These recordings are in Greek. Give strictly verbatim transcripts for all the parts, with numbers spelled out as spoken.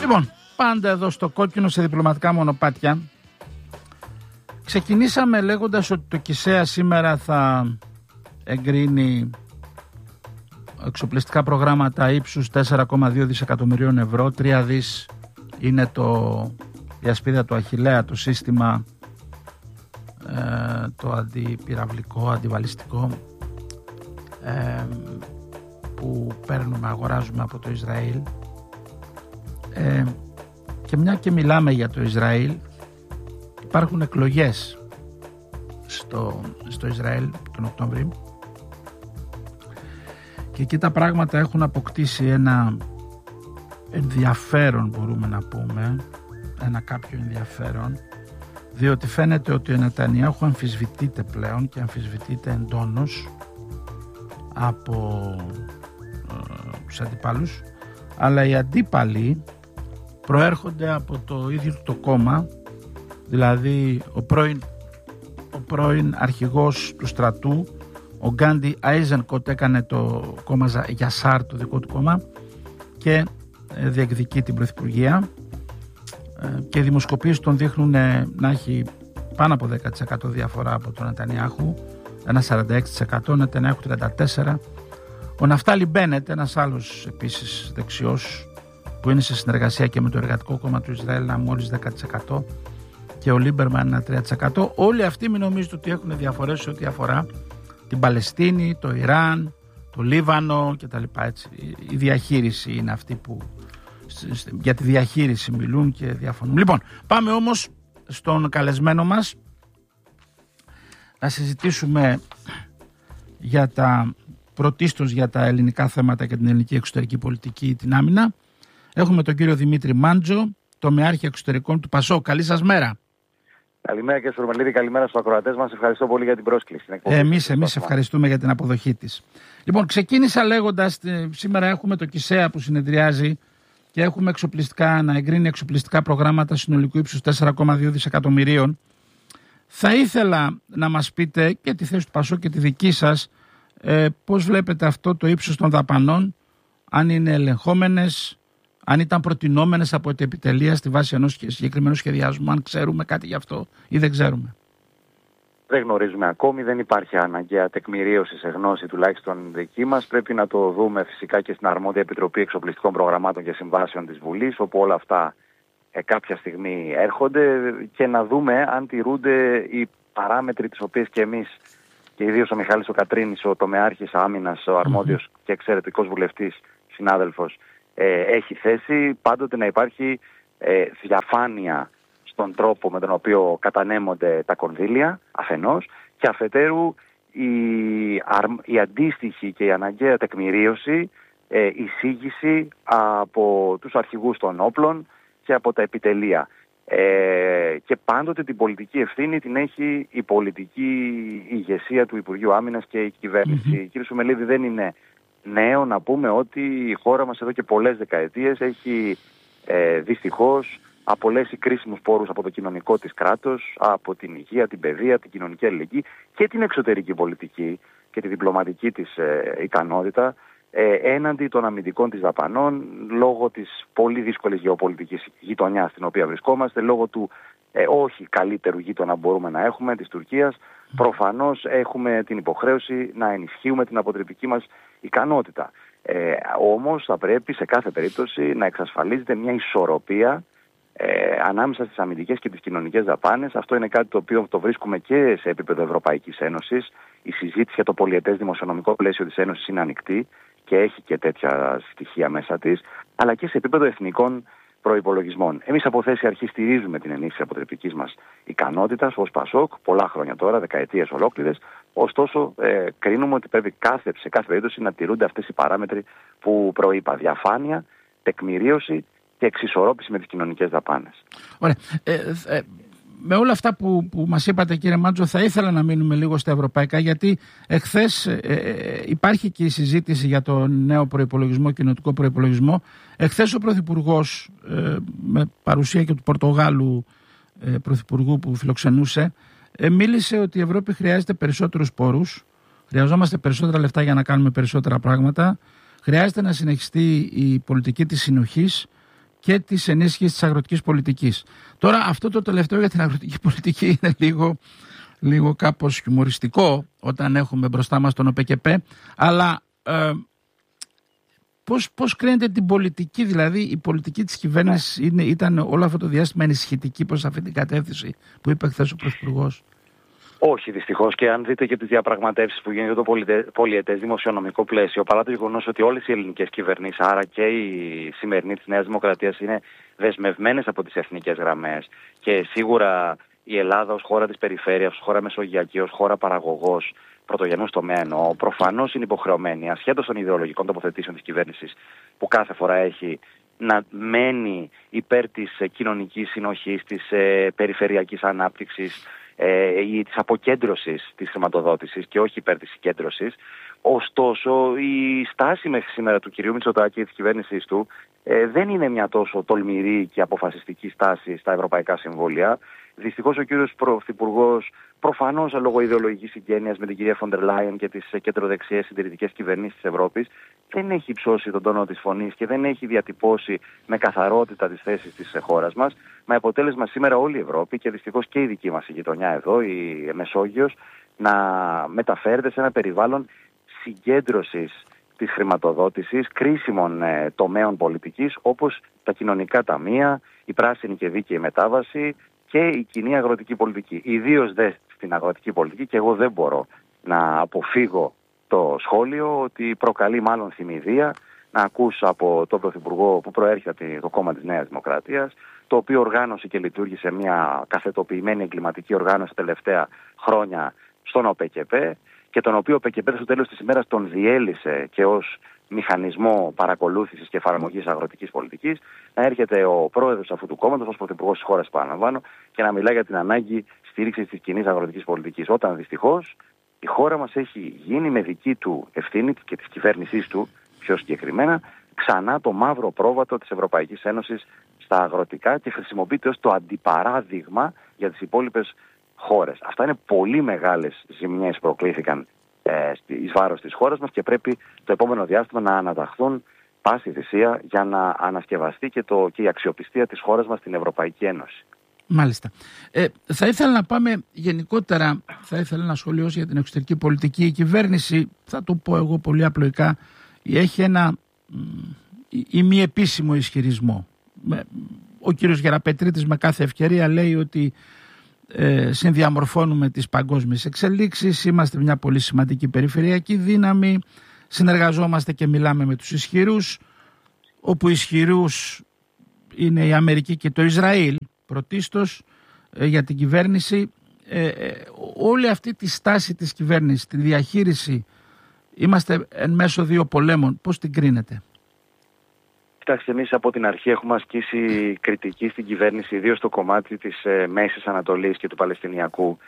Λοιπόν, πάντα εδώ στο κόκκινο σε διπλωματικά μονοπάτια. Ξεκινήσαμε λέγοντας ότι το ΚΙΣΕΑ σήμερα θα εγκρίνει εξοπλιστικά προγράμματα ύψους τέσσερα κόμμα δύο δισεκατομμυρίων ευρώ. Τρία δις είναι το, η ασπίδα του Αχιλλέα, το σύστημα ε, το αντιπυραυλικό, αντιβαλιστικό ε, που παίρνουμε, αγοράζουμε από το Ισραήλ. Ε, και μια και μιλάμε για το Ισραήλ, υπάρχουν εκλογές στο, στο Ισραήλ τον Οκτώβριο και εκεί τα πράγματα έχουν αποκτήσει ένα ενδιαφέρον, μπορούμε να πούμε, ένα κάποιο ενδιαφέρον, διότι φαίνεται ότι ο Νετανιάχου αμφισβητείται πλέον και αμφισβητείται εντόνως από ε, τους αντιπάλους, αλλά οι αντίπαλοι προέρχονται από το ίδιο το κόμμα, δηλαδή ο πρώην, ο πρώην αρχηγός του στρατού, ο Γκάντι Άιζενκοτ, έκανε το κόμμα Γιασάρ, το δικό του κόμμα, και διεκδικεί την πρωθυπουργία, και οι δημοσκοπήσεις τον δείχνουν να έχει πάνω από δέκα τοις εκατό διαφορά από τον Νετανιάχου, ένα σαράντα έξι τοις εκατό, ο Νετανιάχου τριάντα τέσσερα τοις εκατό. Ο Ναφτάλι Μπένετ, ένας άλλος επίσης δεξιός, που είναι σε συνεργασία και με το Εργατικό Κόμμα του Ισραήλ, ένα μόλις δέκα τοις εκατό, και ο Λίμπερμαν ένα τρία τοις εκατό. Όλοι αυτοί μην νομίζετε ότι έχουν διαφορές σε ό,τι αφορά την Παλαιστίνη, το Ιράν, το Λίβανο κτλ. Έτσι. Η διαχείριση είναι αυτή που, για τη διαχείριση μιλούν και διαφωνούν. Λοιπόν, πάμε όμως στον καλεσμένο μας να συζητήσουμε για τα πρωτίστως για τα ελληνικά θέματα και την ελληνική εξωτερική πολιτική, την άμυνα. Έχουμε τον κύριο Δημήτρη Μάντζο, τομεάρχη εξωτερικών του ΠΑΣΟΚ. Καλή σας μέρα. Καλημέρα κύριε Σουρμελίδη, καλημέρα στους ακροατές μας. Ευχαριστώ πολύ για την πρόσκληση. Εμείς, εμείς ευχαριστούμε για την αποδοχή της. Λοιπόν, ξεκίνησα λέγοντας, σήμερα έχουμε το ΚΙΣΕΑ που συνεδριάζει και έχουμε εξοπλιστικά, να εγκρίνει εξοπλιστικά προγράμματα συνολικού ύψους τέσσερα κόμμα δύο δισεκατομμυρίων. Θα ήθελα να μας πείτε και τη θέση του ΠΑΣΟΚ και τη δική σας, ε, πώς βλέπετε αυτό το ύψος των δαπανών, αν είναι ελεγχόμενες, αν ήταν προτινόμενες από την επιτελεία στη βάση ενός συγκεκριμένου σχεδιασμού, αν ξέρουμε κάτι γι' αυτό ή δεν ξέρουμε. Δεν γνωρίζουμε ακόμη, δεν υπάρχει αναγκαία τεκμηρίωση σε γνώση, τουλάχιστον δική μας. Πρέπει να το δούμε φυσικά και στην αρμόδια Επιτροπή Εξοπλιστικών Προγραμμάτων και Συμβάσεων της Βουλής, όπου όλα αυτά ε, κάποια στιγμή έρχονται, και να δούμε αν τηρούνται οι παράμετροι τις οποίες και εμείς, και ιδίως ο Μιχάλης ο Κατρίνης, ο τομεάρχης άμυνας, ο αρμόδιος mm-hmm. και εξαιρετικός βουλευτής, συνάδελφος, ε, έχει θέσει πάντοτε να υπάρχει ε, διαφάνεια στον τρόπο με τον οποίο κατανέμονται τα κονδύλια αφενός, και αφετέρου η, η αντίστοιχη και η αναγκαία τεκμηρίωση, ε, εισήγηση από τους αρχηγούς των όπλων και από τα επιτελεία. Ε, και πάντοτε την πολιτική ευθύνη την έχει η πολιτική ηγεσία του Υπουργείου Άμυνας και η κυβέρνηση. Mm-hmm. Κύριε Σουμελίδη, δεν είναι νέο να πούμε ότι η χώρα μας εδώ και πολλές δεκαετίες έχει ε, δυστυχώς απολέσει κρίσιμους πόρους από το κοινωνικό της κράτος, από την υγεία, την παιδεία, την κοινωνική αλληλεγγύη και την εξωτερική πολιτική και τη διπλωματική της ε, ικανότητα ε, έναντι των αμυντικών της δαπανών, λόγω της πολύ δύσκολης γεωπολιτικής γειτονιάς στην οποία βρισκόμαστε, λόγω του ε, όχι καλύτερου γείτονα μπορούμε να έχουμε, της Τουρκίας. Προφανώς έχουμε την υποχρέωση να ενισχύουμε την αποτρεπτική μας ικανότητα. Ε, όμως θα πρέπει σε κάθε περίπτωση να εξασφαλίζεται μια ισορροπία Ε, ανάμεσα στις αμυντικές και τις κοινωνικές δαπάνες. Αυτό είναι κάτι το οποίο το βρίσκουμε και σε επίπεδο Ευρωπαϊκής Ένωσης. Η συζήτηση για το πολυετές δημοσιονομικό πλαίσιο της Ένωσης είναι ανοιχτή και έχει και τέτοια στοιχεία μέσα της, αλλά και σε επίπεδο εθνικών προϋπολογισμών. Εμείς από θέση αρχή στηρίζουμε την ενίσχυση αποτρεπτικής μας ικανότητας ως ΠΑΣΟΚ, πολλά χρόνια τώρα, δεκαετίες ολόκληρες. Ωστόσο, ε, κρίνουμε ότι πρέπει κάθε, σε κάθε περίπτωση να τηρούνται αυτές οι παράμετροι που προείπα. Διαφάνεια, τεκμηρίωση και εξισορρόπηση με τις κοινωνικές δαπάνες. Ωραία. Ε, ε, με όλα αυτά που, που μας είπατε, κύριε Μάντζο, θα ήθελα να μείνουμε λίγο στα ευρωπαϊκά, γιατί εχθές ε, ε, υπάρχει και η συζήτηση για το νέο προϋπολογισμό, κοινοτικό προϋπολογισμό. Εχθές ο Πρωθυπουργός, ε, με παρουσία και του Πορτογάλου ε, Πρωθυπουργού που φιλοξενούσε, ε, μίλησε ότι η Ευρώπη χρειάζεται περισσότερους πόρους, χρειαζόμαστε περισσότερα λεφτά για να κάνουμε περισσότερα πράγματα, χρειάζεται να συνεχιστεί η πολιτική της συνοχής και της ενίσχυσης της αγροτικής πολιτικής. Τώρα αυτό το τελευταίο για την αγροτική πολιτική είναι λίγο, λίγο κάπως χιουμοριστικό όταν έχουμε μπροστά μας τον ΟΠΕΚΕΠΕ, αλλά ε, πώς, πώς κρίνεται την πολιτική, δηλαδή η πολιτική της κυβέρνησης είναι, ήταν όλο αυτό το διάστημα ενισχυτική προς αυτή την κατεύθυνση που είπε χθες ο Πρωθυπουργός? Όχι, δυστυχώς, και αν δείτε και τις διαπραγματεύσεις που γίνονται το πολυετές δημοσιονομικό πλαίσιο, παρά το γεγονός ότι όλες οι ελληνικές κυβερνήσεις, άρα και η σημερινή της Νέας Δημοκρατίας, είναι δεσμευμένες από τις εθνικές γραμμές, και σίγουρα η Ελλάδα ως χώρα της περιφέρειας, ως χώρα μεσογειακή, ως χώρα παραγωγός πρωτογενούς τομέα εννοώ, προφανώς είναι υποχρεωμένη, ασχέτως των ιδεολογικών τοποθετήσεων της κυβέρνησης που κάθε φορά έχει, να μένει υπέρ της κοινωνικής συνοχής, της ε, περιφερειακής ανάπτυξης ε, ή της αποκέντρωσης της χρηματοδότησης και όχι υπέρ της συγκέντρωσης. Ωστόσο, η στάση μέχρι σήμερα του κυρίου Μητσοτάκη και της κυβέρνησής του ε, δεν είναι μια τόσο τολμηρή και αποφασιστική στάση στα ευρωπαϊκά συμβούλια. Δυστυχώς ο κύριος Πρωθυπουργός, προφανώς λόγω ιδεολογικής συγγένειας με την κυρία Φοντερ Λάιεν και τις κεντροδεξιές συντηρητικές κυβερνήσεις της Ευρώπης, δεν έχει υψώσει τον τόνο της φωνής και δεν έχει διατυπώσει με καθαρότητα τις θέσεις της χώρας μας, με αποτέλεσμα σήμερα όλη η Ευρώπη και δυστυχώς και η δική μας η γειτονιά εδώ, η Μεσόγειος, να μεταφέρεται σε ένα περιβάλλον συγκέντρωσης της χρηματοδότησης κρίσιμων ε, τομέων πολιτικής, όπως τα κοινωνικά ταμεία, η πράσινη και δίκαιη μετάβαση και η κοινή αγροτική πολιτική. Ιδίως δε στην αγροτική πολιτική, και εγώ δεν μπορώ να αποφύγω το σχόλιο ότι προκαλεί μάλλον θυμηδία να ακούς από τον Πρωθυπουργό που προέρχεται από το κόμμα της Νέας Δημοκρατίας, το οποίο οργάνωσε και λειτουργήσε μια καθετοποιημένη εγκληματική οργάνωση τελευταία χρόνια στον ΟΠΕΚΕΠΕ, και τον οποίο ο ΟΠΕΚΕΠΕ στο τέλος της ημέρας τον διέλυσε και ως μηχανισμό παρακολούθησης και εφαρμογής αγροτικής πολιτικής, να έρχεται ο πρόεδρος αυτού του κόμματος ως πρωθυπουργός της χώρας, παραλαμβάνω, και να μιλάει για την ανάγκη στήριξης της κοινής αγροτικής πολιτικής. Όταν δυστυχώς η χώρα μας έχει γίνει με δική του ευθύνη και της κυβέρνησής του, πιο συγκεκριμένα, ξανά το μαύρο πρόβατο της Ευρωπαϊκής Ένωσης στα αγροτικά και χρησιμοποιείται ως το αντιπαράδειγμα για τις υπόλοιπες χώρες. Αυτά είναι πολύ μεγάλες ζημιές που προκλήθηκαν ε, εις βάρος της χώρας μας και πρέπει το επόμενο διάστημα να αναταχθούν πάση θυσία για να ανασκευαστεί και, το, και η αξιοπιστία της χώρας μας στην Ευρωπαϊκή Ένωση. Μάλιστα. Ε, θα ήθελα να πάμε γενικότερα, θα ήθελα να σχολιώσω για την εξωτερική πολιτική. Η κυβέρνηση, θα το πω εγώ πολύ απλοϊκά, έχει ένα ημιεπίσημο ισχυρισμό. Ο κύριος Γεραπετρίτης με κάθε ευκαιρία λέει ότι ε, συνδιαμορφώνουμε τις παγκόσμιες εξελίξεις, είμαστε μια πολύ σημαντική περιφερειακή δύναμη, συνεργαζόμαστε και μιλάμε με τους ισχυρούς, όπου ισχυρούς είναι η Αμερική και το Ισραήλ πρωτίστως ε, για την κυβέρνηση. Ε, ε, όλη αυτή τη στάση της κυβέρνησης, τη διαχείριση, είμαστε εν μέσω δύο πολέμων, πώς την κρίνετε? Κοιτάξτε, εμείς από την αρχή έχουμε ασκήσει κριτική στην κυβέρνηση, ιδίως στο κομμάτι της ε, Μέσης Ανατολής και του Παλαιστινιακού.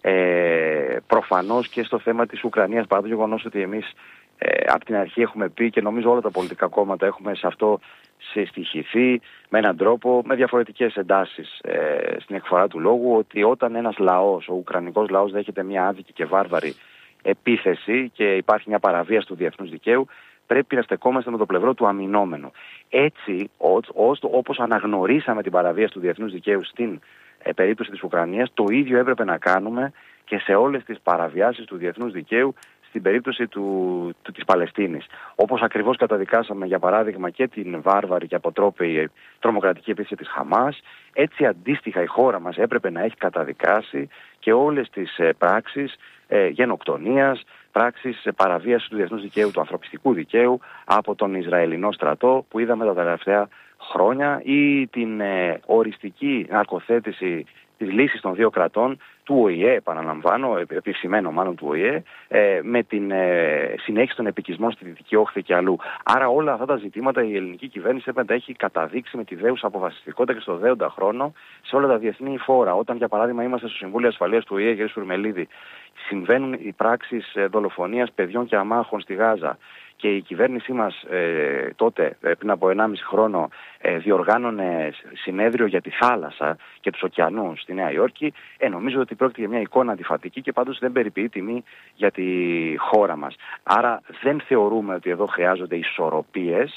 Ε, προφανώς και στο θέμα της Ουκρανίας, παρά το γεγονός ότι εμείς ε, από την αρχή έχουμε πει, και νομίζω όλα τα πολιτικά κόμματα έχουμε σε αυτό συστοιχηθεί με έναν τρόπο, με διαφορετικές εντάσεις ε, στην εκφορά του λόγου, ότι όταν ένας λαός, ο Ουκρανικός λαός, δέχεται μια άδικη και βάρβαρη επίθεση και υπάρχει μια παραβίαση του διεθνούς δικαίου, πρέπει να στεκόμαστε με το πλευρό του αμυνόμενου. Έτσι, όπως αναγνωρίσαμε την παραβίαση του διεθνούς δικαίου στην ε, περίπτωση της Ουκρανίας, το ίδιο έπρεπε να κάνουμε και σε όλες τις παραβιάσεις του διεθνούς δικαίου στην περίπτωση του, του, της Παλαιστίνης. Όπως ακριβώς καταδικάσαμε, για παράδειγμα, και την βάρβαρη και αποτρόπαιη τρομοκρατική επίθεση της Χαμάς, έτσι αντίστοιχα η χώρα μας έπρεπε να έχει καταδικάσει και όλες τις ε, πράξεις ε, γενοκτονίας, πράξεις παραβίαση του διεθνούς δικαίου, του ανθρωπιστικού δικαίου από τον Ισραηλινό στρατό που είδαμε τα τελευταία χρόνια, ή την ε, οριστική ναρκοθέτηση της λύσης των δύο κρατών του Ο Η Ε, επαναλαμβάνω, επισημένο μάλλον του Ο Η Ε, ε, με την ε, συνέχιση των επικισμών στη Δυτική Όχθη και αλλού. Άρα όλα αυτά τα ζητήματα η ελληνική κυβέρνηση έπρεπε να τα έχει καταδείξει με τη δέουσα αποφασιστικότητα και στο δέοντα χρόνο σε όλα τα διεθνή φόρα. Όταν, για παράδειγμα, είμαστε στο Συμβούλιο Ασφαλείας του Ο Η Ε, κ. Σουρμελίδη, συμβαίνουν οι πράξεις δολοφονίας παιδιών και αμάχων στη Γάζα, και η κυβέρνησή μας ε, τότε, ε, πριν από ενάμιση χρόνο, ε, διοργάνωνε συνέδριο για τη θάλασσα και τους ωκεανούς στη Νέα Υόρκη, ε, νομίζω ότι πρόκειται για μια εικόνα αντιφατική και πάντως δεν περιποιεί τιμή για τη χώρα μας. Άρα δεν θεωρούμε ότι εδώ χρειάζονται ισορροπίες.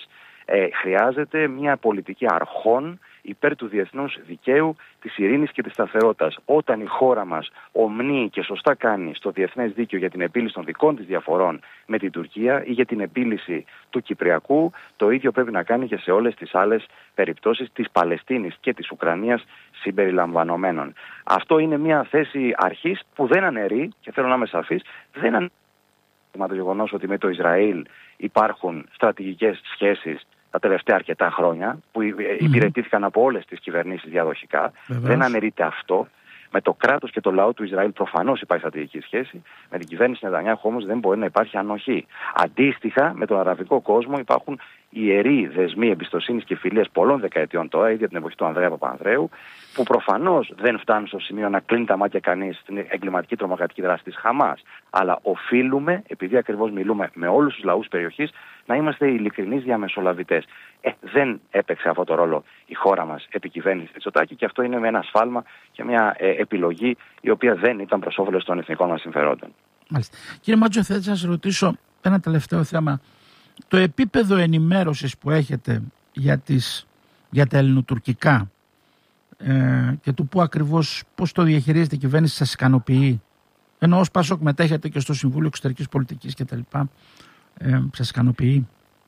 Ε, χρειάζεται μια πολιτική αρχών υπέρ του διεθνούς δικαίου, της ειρήνης και της σταθερότητας. Όταν η χώρα μας ομνεί και σωστά κάνει στο διεθνές δίκαιο για την επίλυση των δικών της διαφορών με την Τουρκία ή για την επίλυση του Κυπριακού, το ίδιο πρέπει να κάνει και σε όλες τις άλλες περιπτώσεις της Παλαιστίνης και της Ουκρανίας συμπεριλαμβανομένων. Αυτό είναι μια θέση αρχής που δεν αναιρεί, και θέλω να είμαι σαφής, δεν αναιρεί το γεγονός ότι με το Ισραήλ υπάρχουν στρατηγικές σχέσεις τα τελευταία αρκετά χρόνια, που υπηρετήθηκαν mm-hmm. από όλες τις κυβερνήσεις διαδοχικά. Βεβαίως. Δεν αναιρείται αυτό. Με το κράτος και το λαό του Ισραήλ προφανώς υπάρχει στρατηγική σχέση. Με την κυβέρνηση Νετανιάχου όμως δεν μπορεί να υπάρχει ανοχή. Αντίστοιχα, με τον αραβικό κόσμο υπάρχουν ιεροί δεσμοί εμπιστοσύνης και φιλίας πολλών δεκαετιών τώρα, ήδη από την εποχή του Ανδρέα Παπανδρέου, που προφανώς δεν φτάνουν στο σημείο να κλείνει τα μάτια κανείς στην εγκληματική τρομοκρατική δράση της Χαμάς. Αλλά οφείλουμε, επειδή ακριβώς μιλούμε με όλους τους λαούς περιοχής, να είμαστε ειλικρινείς διαμεσολαβητές. Ε, δεν έπαιξε αυτό το ρόλο η χώρα μας επί κυβέρνηση Μητσοτάκη, και αυτό είναι με ένα σφάλμα και μια ε, επιλογή η οποία δεν ήταν προς όφελος των εθνικών μας συμφερόντων. Μάλιστα. Κύριε Μάντζο, θέλω να σας ρωτήσω ένα τελευταίο θέμα. Το επίπεδο ενημέρωσης που έχετε για, τις, για τα ελληνοτουρκικά ε, και του πού ακριβώς, πώς το διαχειρίζεται η κυβέρνηση, σας ικανοποιεί? Ενώ ως ΠΑΣΟΚ μετέχετε και στο Συμβούλιο Εξωτερικής Πολιτικής κτλ. Ε, σας ικανοποιεί?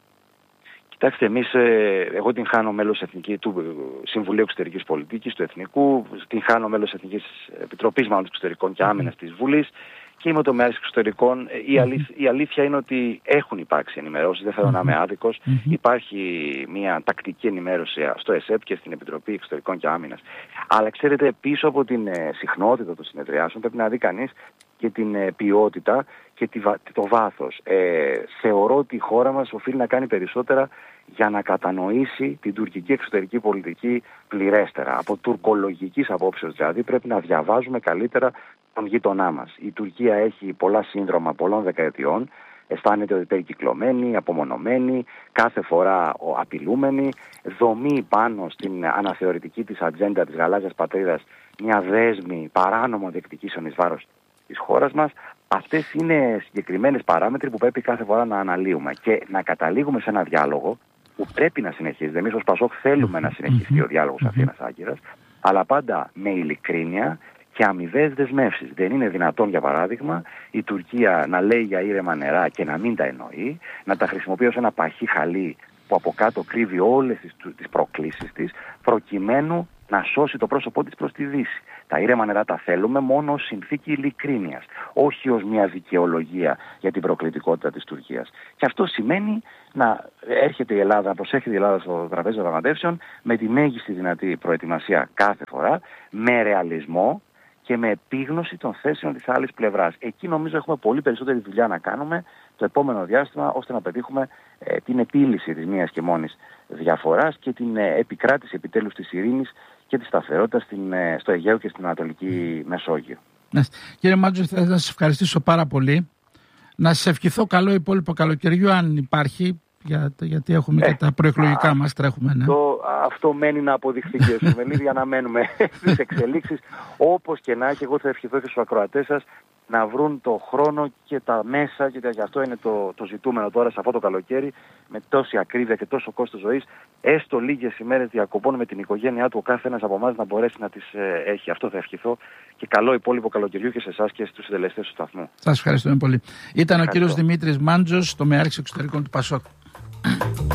Κοιτάξτε, εμείς, ε, εγώ την χάνω μέλος εθνική, του Συμβουλίου Εξωτερικής Πολιτικής, του Εθνικού, την χάνω μέλος Εθνικής Επιτροπής μάλλον Εξωτερικών και Άμυνας της Βουλής, και είμαι τομέας εξωτερικών. Η, αλήθ, η αλήθεια είναι ότι έχουν υπάρξει ενημερώσεις, δεν θέλω να είμαι άδικος. Mm-hmm. Υπάρχει μια τακτική ενημέρωση στο ΕΣΕΠ και στην Επιτροπή Εξωτερικών και Άμυνας. Αλλά ξέρετε, πίσω από την ε, συχνότητα των συνεδριάσεων πρέπει να δει κανείς και την ε, ποιότητα και τη, το βάθος. Ε, θεωρώ ότι η χώρα μας οφείλει να κάνει περισσότερα για να κατανοήσει την τουρκική εξωτερική πολιτική πληρέστερα. Από τουρκολογικής απόψεως δηλαδή πρέπει να διαβάζουμε καλύτερα τον γείτονά μας. Η Τουρκία έχει πολλά σύνδρομα πολλών δεκαετιών, αισθάνεται ότι περικυκλωμένη, απομονωμένη, κάθε φορά απειλούμενη, δομεί πάνω στην αναθεωρητική της ατζέντα της γαλάζιας πατρίδας μια δέσμη παράνομων διεκδικήσεων εις βάρος της χώρας μας. Αυτές είναι συγκεκριμένες παράμετροι που πρέπει κάθε φορά να αναλύουμε και να καταλήγουμε σε ένα διάλογο που πρέπει να συνεχίζεται. Εμείς ως ΠΑΣΟΚ θέλουμε να συνεχιστεί ο διάλογος Αθήνας Άγκυρας, αλλά πάντα με ειλικρίνεια και αμοιβαίες δεσμεύσεις. Δεν είναι δυνατόν, για παράδειγμα, η Τουρκία να λέει για ήρεμα νερά και να μην τα εννοεί, να τα χρησιμοποιεί ως ένα παχύ χαλί που από κάτω κρύβει όλες τις, τις προκλήσεις της, προκειμένου να σώσει το πρόσωπό της προς τη Δύση. Τα ήρεμα νερά τα θέλουμε μόνο ως συνθήκη ειλικρίνειας, όχι ως μια δικαιολογία για την προκλητικότητα της Τουρκίας. Και αυτό σημαίνει να έρχεται η Ελλάδα, να προσέχει η Ελλάδα στο τραπέζι των διαπραγματεύσεων με τη μέγιστη δυνατή προετοιμασία κάθε φορά, με ρεαλισμό και με επίγνωση των θέσεων της άλλης πλευράς. Εκεί νομίζω έχουμε πολύ περισσότερη δουλειά να κάνουμε το επόμενο διάστημα, ώστε να πετύχουμε ε, την επίλυση της μίας και μόνης διαφοράς και την ε, επικράτηση επιτέλους της ειρήνης και της σταθερότητας στην, ε, στο Αιγαίο και στην Ανατολική Μεσόγειο. Ναι. Κύριε Μάντζο, θα σας ευχαριστήσω πάρα πολύ. Να σας ευχηθώ καλό υπόλοιπο καλοκαιριού, αν υπάρχει, για, γιατί έχουμε ε, και τα προεκλογικά α, μας τρέχουμε. Ναι. Το, αυτό μένει να αποδειχθεί, κύριε Σουμελίδη, αναμένουμε τις εξελίξεις. Όπως και να έχει, εγώ θα ευχηθώ και στους ακροατές σας να βρουν το χρόνο και τα μέσα, και γι' αυτό είναι το, το ζητούμενο τώρα σε αυτό το καλοκαίρι, με τόση ακρίβεια και τόσο κόστος ζωής, έστω λίγες ημέρες διακοπών με την οικογένειά του, ο κάθε ένας από εμάς να μπορέσει να τις ε, έχει. Αυτό θα ευχηθώ, και καλό υπόλοιπο καλοκαιριού και σε εσάς και στους συντελεστές του σταθμού. Σας ευχαριστούμε πολύ. Ήταν ο κύριος Δημήτρης Μάντζος, τομεάρχης εξωτερικών του ΠΑΣΟΚ.